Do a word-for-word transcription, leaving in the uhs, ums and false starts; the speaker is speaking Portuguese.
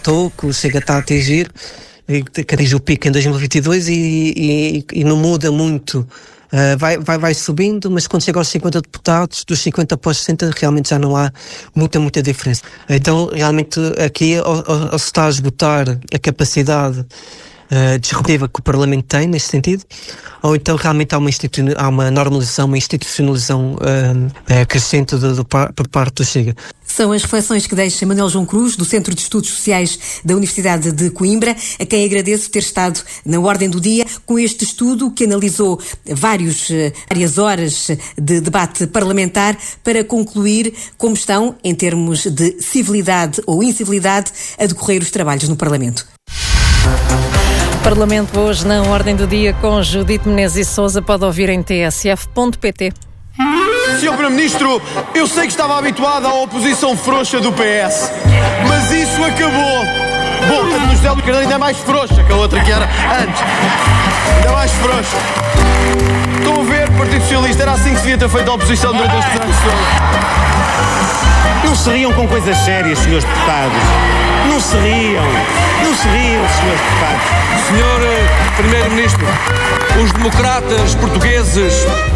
detectou que o Chega está a atingir, que atinge o pico em dois mil e vinte e dois e, e, e não muda muito. Uh, vai, vai, vai subindo, mas quando chega aos cinquenta deputados, dos cinquenta para os sessenta, realmente já não há muita, muita diferença. Então, realmente, aqui, ao, ao, ao se está a esgotar a capacidade uh, disruptiva que o Parlamento tem, nesse sentido, ou então realmente há uma, institu- há uma normalização, uma institucionalização uh, crescente do, do, por parte do Chega. São as reflexões que deixa Manuel João Cruz, do Centro de Estudos Sociais da Universidade de Coimbra, a quem agradeço ter estado na ordem do dia com este estudo que analisou vários, várias horas de debate parlamentar para concluir como estão, em termos de civilidade ou incivilidade, a decorrer os trabalhos no Parlamento. Parlamento hoje na ordem do dia com Judite Menezes e Sousa. Pode ouvir em t s f ponto p t. senhor Primeiro-Ministro, eu sei que estava habituado à oposição frouxa do P S, mas isso acabou. Bom, a do José Luís Carneiro ainda é mais frouxa que a outra que era antes. Ainda mais frouxa. Estão a ver, Partido Socialista, era assim que se devia ter feito a oposição durante estes anos. Não se riam com coisas sérias, senhores deputados. Não se riam. Não se riam, senhores deputados. senhor Primeiro-Ministro, os democratas portugueses